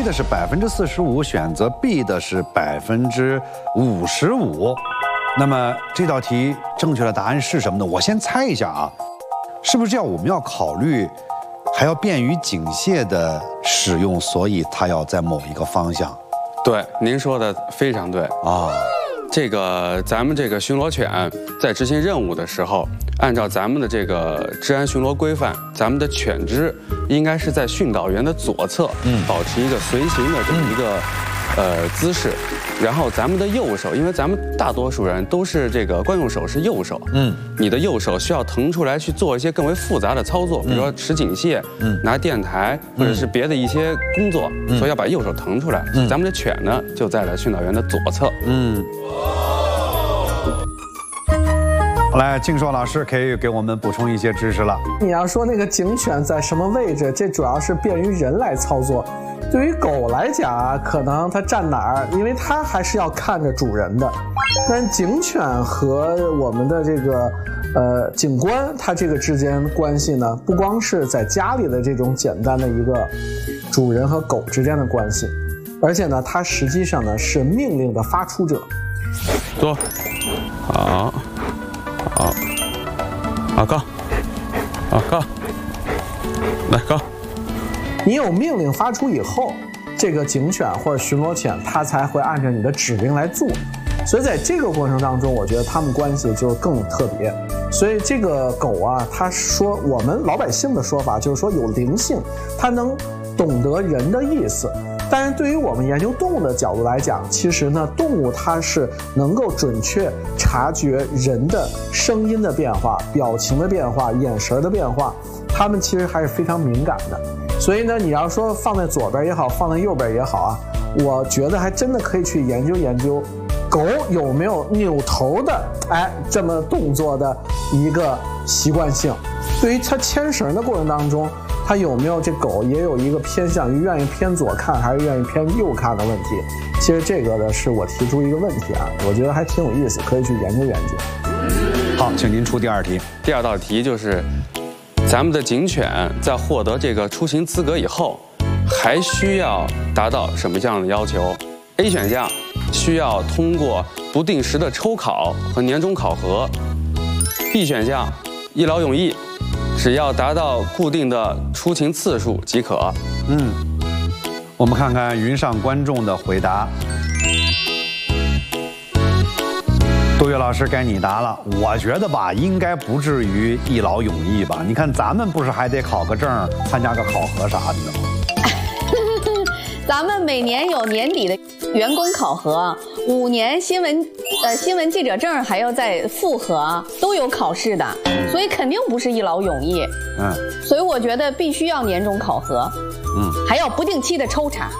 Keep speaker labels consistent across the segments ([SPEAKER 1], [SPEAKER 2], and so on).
[SPEAKER 1] A 的是45%，选择 B 的是55%。那么这道题正确的答案是什么呢？我先猜一下啊，是不是我们要考虑还要便于警械的使用，所以它要在某一个方向？
[SPEAKER 2] 对，您说的非常对啊。这个咱们这个巡逻犬在执行任务的时候，按照咱们的这个治安巡逻规范，咱们的犬只应该是在训导员的左侧，保持一个随行的这么一个姿势。然后咱们的右手，因为咱们大多数人都是这个惯用手是右手，你的右手需要腾出来去做一些更为复杂的操作，比如说持警械、拿电台或者是别的一些工作，所以要把右手腾出来。咱们的犬呢就在了训导员的左侧。
[SPEAKER 1] 来，静硕老师可以给我们补充一些知识了。
[SPEAKER 3] 你要说那个警犬在什么位置，这主要是便于人来操作。对于狗来讲啊，可能它站哪儿，因为它还是要看着主人的。但警犬和我们的这个警官，它这个之间关系呢，不光是在家里的这种简单的一个主人和狗之间的关系，而且呢，它实际上呢是命令的发出者。
[SPEAKER 2] 坐，好，高，来高。
[SPEAKER 3] 你有命令发出以后，这个警犬或者巡逻犬，它才会按照你的指令来做。所以在这个过程当中，我觉得它们关系就更特别。所以这个狗啊，它说我们老百姓的说法就是说有灵性，它能懂得人的意思。但是对于我们研究动物的角度来讲，其实呢，动物它是能够准确察觉人的声音的变化、表情的变化、眼神的变化，它们其实还是非常敏感的。所以呢，你要说放在左边也好，放在右边也好啊，我觉得还真的可以去研究研究，狗有没有扭头的这么动作的一个习惯性。对于它牵绳的过程当中，它有没有这狗也有一个偏向于愿意偏左看还是愿意偏右看的问题。其实这个呢是我提出一个问题啊，我觉得还挺有意思，可以去研究研究。
[SPEAKER 1] 好，请您出第二题。
[SPEAKER 2] 第二道题就是咱们的警犬在获得这个出行资格以后，还需要达到什么样的要求 ？A 选项需要通过不定时的抽考和年终考核 ；B 选项一劳永逸，只要达到固定的出勤次数即可。
[SPEAKER 1] 我们看看云上观众的回答。杜月老师该你答了，我觉得吧，应该不至于一劳永逸吧？你看咱们不是还得考个证，参加个考核啥的吗？
[SPEAKER 4] 咱们每年有年底的员工考核，5年新闻记者证还要再复核，都有考试的，所以肯定不是一劳永逸。所以我觉得必须要年终考核，还要不定期的抽查。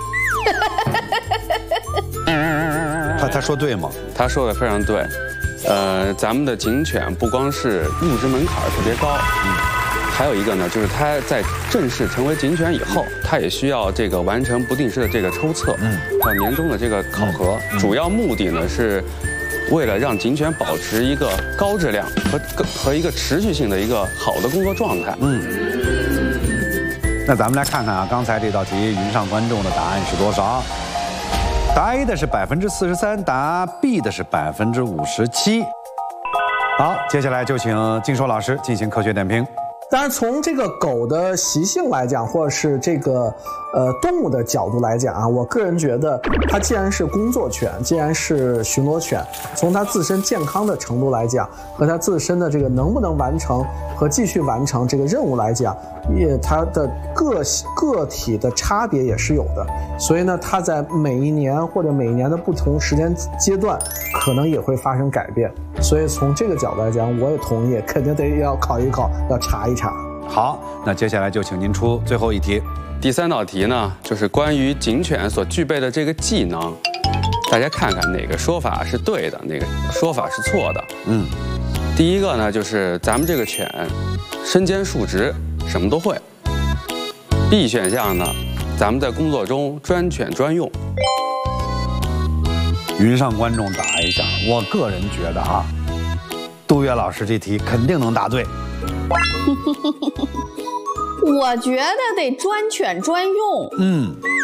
[SPEAKER 1] 他说对吗？
[SPEAKER 2] 他说的非常对。咱们的警犬不光是入职门槛特别高，还有一个呢，就是它在正式成为警犬以后，它也需要这个完成不定时的这个抽测，还有年终的这个考核。主要目的呢是为了让警犬保持一个高质量和一个持续性的一个好的工作状态。
[SPEAKER 1] 那咱们来看看啊，刚才这道题云上观众的答案是多少？答 A 的是43%，答 B 的是57%。好，接下来就请静硕老师进行科学点评。
[SPEAKER 3] 当然，从这个狗的习性来讲，或者是这个动物的角度来讲啊，我个人觉得，它既然是工作犬，既然是巡逻犬，从它自身健康的程度来讲，和它自身的这个能不能完成和继续完成这个任务来讲，它的个体的差别也是有的。所以呢，它在每一年或者每一年的不同时间阶段，可能也会发生改变。所以从这个角度来讲，我也同意，肯定得要考一考，要查一查。
[SPEAKER 1] 好，那接下来就请您出最后一题。
[SPEAKER 2] 第3道题呢，就是关于警犬所具备的这个技能，大家看看哪个说法是对的，哪个说法是错的。第一个呢，就是咱们这个犬身兼数职，什么都会。B 选项呢，咱们在工作中专犬专用。
[SPEAKER 1] 云上观众答一下，我个人觉得啊，杜月老师这题肯定能答对。
[SPEAKER 4] 我觉得得专犬专用。